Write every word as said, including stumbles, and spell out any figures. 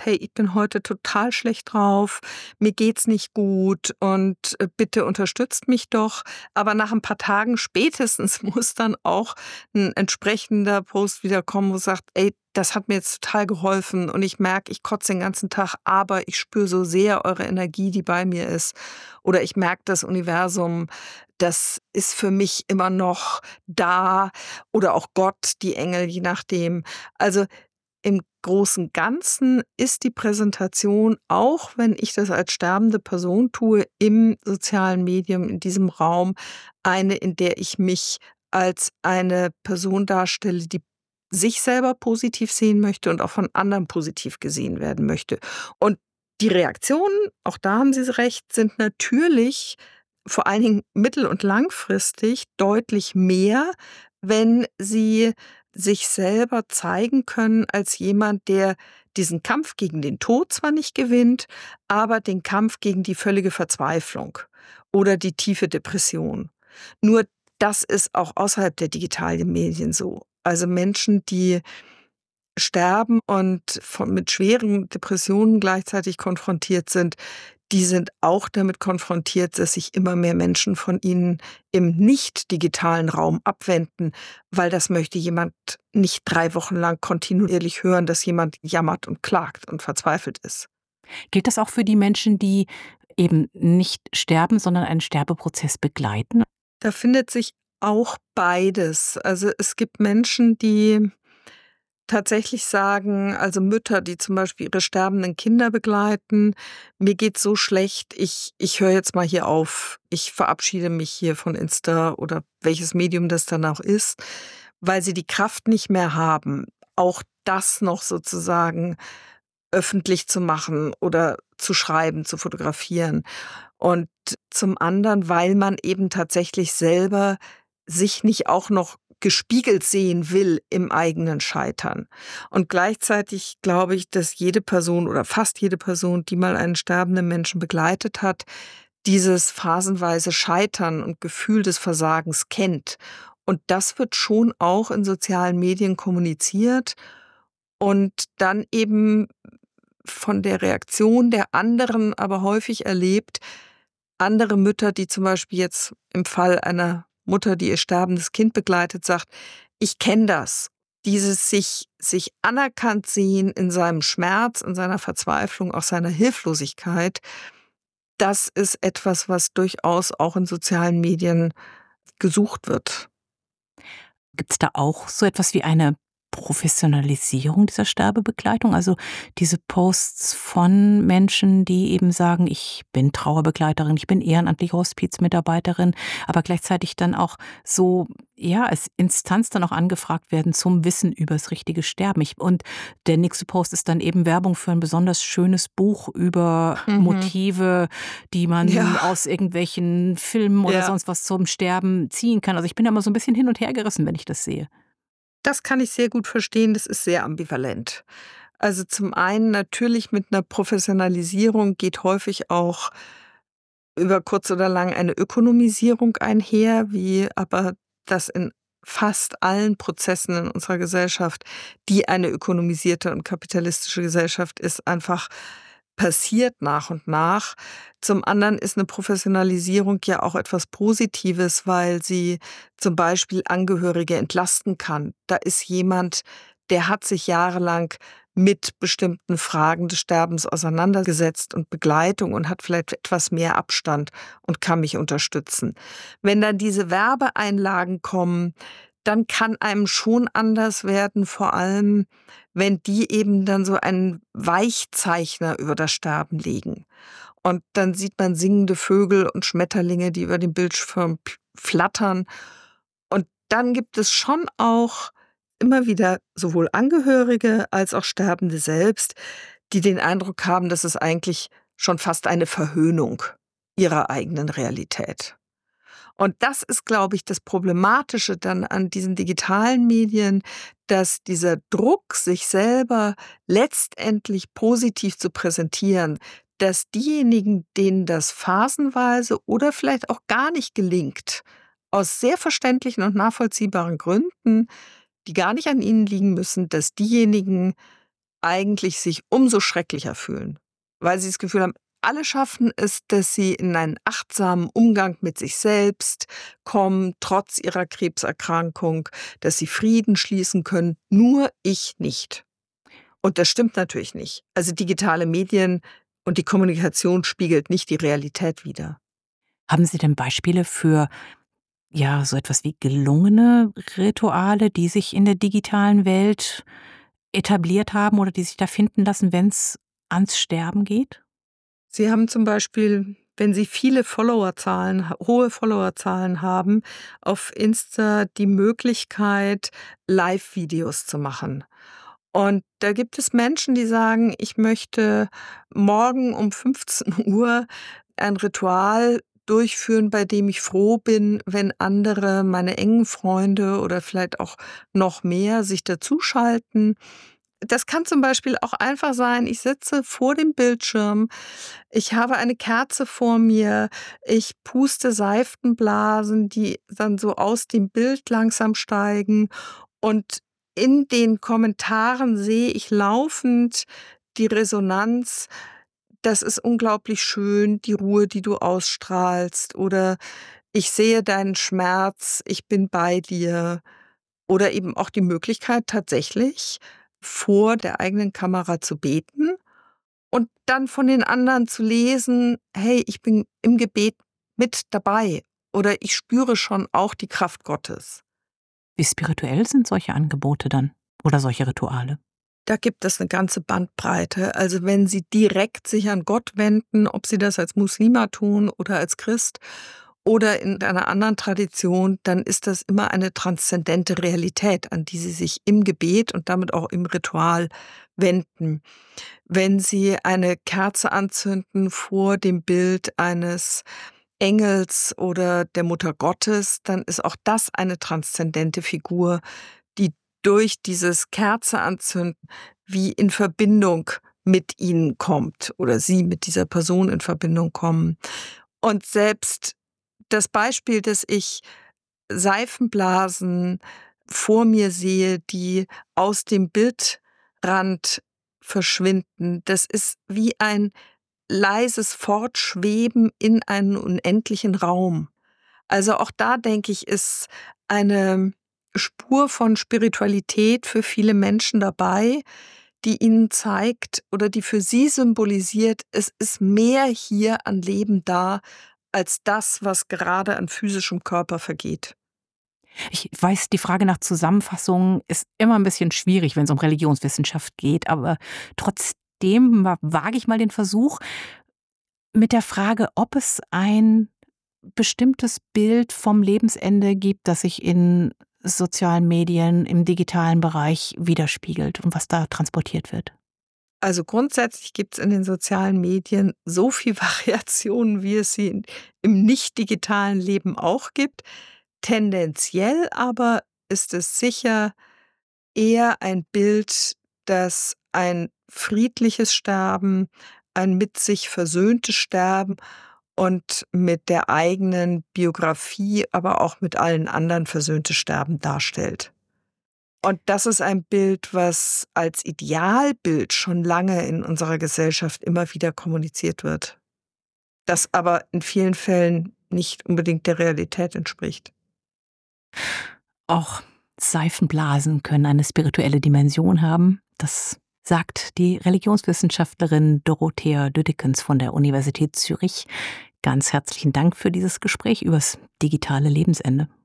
hey, ich bin heute total schlecht drauf, mir geht's nicht gut und äh, bitte unterstützt mich doch. Aber nach ein paar Tagen spätestens muss dann auch ein entsprechender Post wieder kommen, wo sagt, ey, das hat mir jetzt total geholfen und ich merke, ich kotze den ganzen Tag, aber ich spüre so sehr eure Energie, die bei mir ist. Oder ich merke, das Universum, das ist für mich immer noch da. Oder auch Gott, die Engel, je nachdem. Also im großen Ganzen ist die Präsentation, auch wenn ich das als sterbende Person tue, im sozialen Medium, in diesem Raum, eine, in der ich mich als eine Person darstelle, die sich selber positiv sehen möchte und auch von anderen positiv gesehen werden möchte. Und die Reaktionen, auch da haben Sie recht, sind natürlich vor allen Dingen mittel- und langfristig deutlich mehr, wenn sie sich selber zeigen können als jemand, der diesen Kampf gegen den Tod zwar nicht gewinnt, aber den Kampf gegen die völlige Verzweiflung oder die tiefe Depression. Nur das ist auch außerhalb der digitalen Medien so. Also Menschen, die sterben und von, mit schweren Depressionen gleichzeitig konfrontiert sind, die sind auch damit konfrontiert, dass sich immer mehr Menschen von ihnen im nicht-digitalen Raum abwenden, weil das möchte jemand nicht drei Wochen lang kontinuierlich hören, dass jemand jammert und klagt und verzweifelt ist. Gilt das auch für die Menschen, die eben nicht sterben, sondern einen Sterbeprozess begleiten? Da findet sich auch beides. Also es gibt Menschen, die tatsächlich sagen, also Mütter, die zum Beispiel ihre sterbenden Kinder begleiten, mir geht's so schlecht, ich, ich höre jetzt mal hier auf, ich verabschiede mich hier von Insta oder welches Medium das dann auch ist, weil sie die Kraft nicht mehr haben, auch das noch sozusagen öffentlich zu machen oder zu schreiben, zu fotografieren. Und zum anderen, weil man eben tatsächlich selber sich nicht auch noch gespiegelt sehen will im eigenen Scheitern. Und gleichzeitig glaube ich, dass jede Person oder fast jede Person, die mal einen sterbenden Menschen begleitet hat, dieses phasenweise Scheitern und Gefühl des Versagens kennt. Und das wird schon auch in sozialen Medien kommuniziert und dann eben von der Reaktion der anderen aber häufig erlebt, andere Mütter, die zum Beispiel jetzt im Fall einer Mutter, die ihr sterbendes Kind begleitet, sagt, ich kenne das. Dieses sich, sich anerkannt sehen in seinem Schmerz, in seiner Verzweiflung, auch seiner Hilflosigkeit, das ist etwas, was durchaus auch in sozialen Medien gesucht wird. Gibt es da auch so etwas wie eine Professionalisierung dieser Sterbebegleitung? Also diese Posts von Menschen, die eben sagen, ich bin Trauerbegleiterin, ich bin ehrenamtliche Hospizmitarbeiterin, aber gleichzeitig dann auch so, ja, als Instanz dann auch angefragt werden zum Wissen über das richtige Sterben. Ich, und der nächste Post ist dann eben Werbung für ein besonders schönes Buch über Mhm. Motive, die man Ja, aus irgendwelchen Filmen oder ja. sonst was zum Sterben ziehen kann. Also ich bin da immer so ein bisschen hin und her gerissen, wenn ich das sehe. Das kann ich sehr gut verstehen. Das ist sehr ambivalent. Also zum einen natürlich mit einer Professionalisierung geht häufig auch über kurz oder lang eine Ökonomisierung einher, wie aber das in fast allen Prozessen in unserer Gesellschaft, die eine ökonomisierte und kapitalistische Gesellschaft ist, einfach passiert nach und nach. Zum anderen ist eine Professionalisierung ja auch etwas Positives, weil sie zum Beispiel Angehörige entlasten kann. Da ist jemand, der hat sich jahrelang mit bestimmten Fragen des Sterbens auseinandergesetzt und Begleitung und hat vielleicht etwas mehr Abstand und kann mich unterstützen. Wenn dann diese Werbeeinlagen kommen, dann kann einem schon anders werden, vor allem wenn die eben dann so einen Weichzeichner über das Sterben legen. Und dann sieht man singende Vögel und Schmetterlinge, die über den Bildschirm p- flattern. Und dann gibt es schon auch immer wieder sowohl Angehörige als auch Sterbende selbst, die den Eindruck haben, dass es eigentlich schon fast eine Verhöhnung ihrer eigenen Realität. Und das ist, glaube ich, das Problematische dann an diesen digitalen Medien, dass dieser Druck, sich selber letztendlich positiv zu präsentieren, dass diejenigen, denen das phasenweise oder vielleicht auch gar nicht gelingt, aus sehr verständlichen und nachvollziehbaren Gründen, die gar nicht an ihnen liegen müssen, dass diejenigen eigentlich sich umso schrecklicher fühlen, weil sie das Gefühl haben, alle schaffen es, dass sie in einen achtsamen Umgang mit sich selbst kommen, trotz ihrer Krebserkrankung, dass sie Frieden schließen können, nur ich nicht. Und das stimmt natürlich nicht. Also digitale Medien und die Kommunikation spiegelt nicht die Realität wider. Haben Sie denn Beispiele für, ja, so etwas wie gelungene Rituale, die sich in der digitalen Welt etabliert haben oder die sich da finden lassen, wenn es ans Sterben geht? Sie haben zum Beispiel, wenn Sie viele Followerzahlen, hohe Followerzahlen haben, auf Insta die Möglichkeit, Live-Videos zu machen. Und da gibt es Menschen, die sagen, ich möchte morgen um fünfzehn Uhr ein Ritual durchführen, bei dem ich froh bin, wenn andere, meine engen Freunde oder vielleicht auch noch mehr sich dazuschalten. Das kann zum Beispiel auch einfach sein, ich sitze vor dem Bildschirm, ich habe eine Kerze vor mir, ich puste Seifenblasen, die dann so aus dem Bild langsam steigen, und in den Kommentaren sehe ich laufend die Resonanz: „Das ist unglaublich schön, die Ruhe, die du ausstrahlst“, oder „Ich sehe deinen Schmerz, ich bin bei dir.“ Oder eben auch die Möglichkeit, tatsächlich vor der eigenen Kamera zu beten und dann von den anderen zu lesen: „Hey, ich bin im Gebet mit dabei“ oder „Ich spüre schon auch die Kraft Gottes.“ Wie spirituell sind solche Angebote dann oder solche Rituale? Da gibt es eine ganze Bandbreite. Also, wenn Sie direkt sich an Gott wenden, ob Sie das als Muslima tun oder als Christ oder in einer anderen Tradition, dann ist das immer eine transzendente Realität, an die Sie sich im Gebet und damit auch im Ritual wenden. Wenn Sie eine Kerze anzünden vor dem Bild eines Engels oder der Mutter Gottes, dann ist auch das eine transzendente Figur, die durch dieses Kerze anzünden wie in Verbindung mit ihnen kommt oder sie mit dieser Person in Verbindung kommen. Und selbst das Beispiel, dass ich Seifenblasen vor mir sehe, die aus dem Bildrand verschwinden, das ist wie ein leises Fortschweben in einen unendlichen Raum. Also auch da denke ich, ist eine Spur von Spiritualität für viele Menschen dabei, die ihnen zeigt oder die für sie symbolisiert, es ist mehr hier an Leben da, als das, was gerade an physischem Körper vergeht. Ich weiß, die Frage nach Zusammenfassungen ist immer ein bisschen schwierig, wenn es um Religionswissenschaft geht, aber trotzdem wa wage ich mal den Versuch mit der Frage, ob es ein bestimmtes Bild vom Lebensende gibt, das sich in sozialen Medien, im digitalen Bereich widerspiegelt und was da transportiert wird. Also grundsätzlich gibt es in den sozialen Medien so viel Variationen, wie es sie in im nicht-digitalen Leben auch gibt. Tendenziell aber ist es sicher eher ein Bild, das ein friedliches Sterben, ein mit sich versöhntes Sterben und mit der eigenen Biografie, aber auch mit allen anderen versöhntes Sterben darstellt. Und das ist ein Bild, was als Idealbild schon lange in unserer Gesellschaft immer wieder kommuniziert wird, das aber in vielen Fällen nicht unbedingt der Realität entspricht. Auch Seifenblasen können eine spirituelle Dimension haben. Das sagt die Religionswissenschaftlerin Dorothea Düdikens von der Universität Zürich. Ganz herzlichen Dank für dieses Gespräch übers digitale Lebensende.